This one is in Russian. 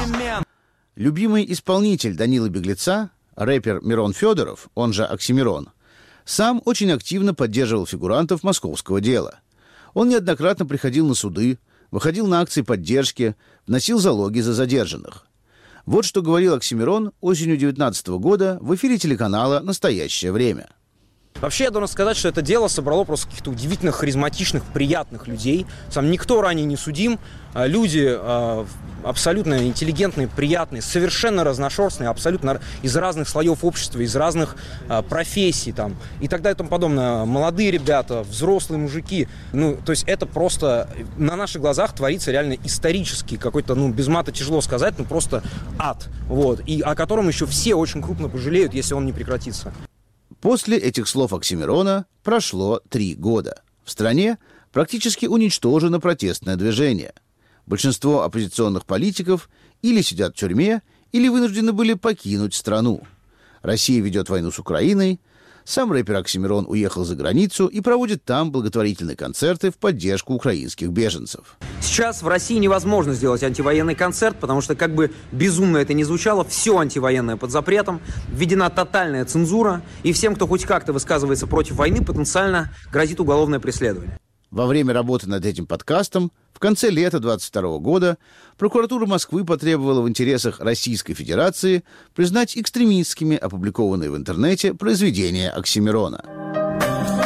Любимый исполнитель Данилы Беглеца, рэпер Мирон Федоров, он же Оксимирон, сам очень активно поддерживал фигурантов московского дела. Он неоднократно приходил на суды, выходил на акции поддержки, вносил залоги за задержанных. Вот что говорил Оксимирон осенью 2019 года в эфире телеканала «Настоящее время». Вообще, я должен сказать, что это дело собрало просто каких-то удивительно харизматичных, приятных людей. Сам никто ранее не судим. Люди абсолютно интеллигентные, приятные, совершенно разношерстные, абсолютно из разных слоев общества, из разных профессий там, и так далее и тому подобное. Молодые ребята, взрослые мужики. То есть это просто на наших глазах творится реально исторический какой-то, без мата тяжело сказать, просто ад. Вот. И о котором еще все очень крупно пожалеют, если он не прекратится. После этих слов Оксимирона прошло 3 года. В стране практически уничтожено протестное движение. Большинство оппозиционных политиков или сидят в тюрьме, или вынуждены были покинуть страну. Россия ведет войну с Украиной. Сам рэпер Оксимирон уехал за границу и проводит там благотворительные концерты в поддержку украинских беженцев. Сейчас в России невозможно сделать антивоенный концерт, потому что, как бы безумно это ни звучало, все антивоенное под запретом, введена тотальная цензура, и всем, кто хоть как-то высказывается против войны, потенциально грозит уголовное преследование. Во время работы над этим подкастом в конце лета 2022 года прокуратура Москвы потребовала в интересах Российской Федерации признать экстремистскими опубликованные в интернете произведения Оксимирона.